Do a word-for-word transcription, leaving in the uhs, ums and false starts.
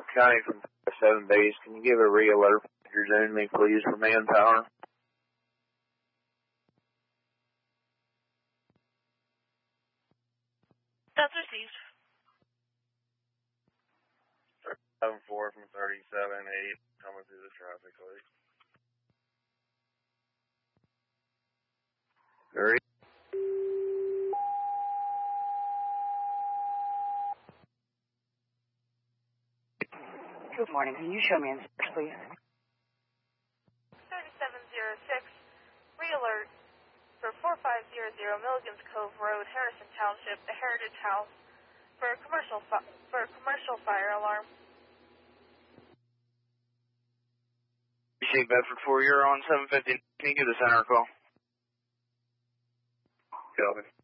County from seven base. Can you give a re-alert passengers only, please, for manpower? That's received. seven four from thirty-seven eight coming through the traffic light. Very. Good morning. Can you show me in search, please? thirty-seven oh six, re-alert for four five zero zero Milligan's Cove Road, Harrison Township, the Heritage House, for a commercial fi for a commercial fire alarm. Receive Bedford four, you're on seven fifty. Can you give the center a call? Kelvin.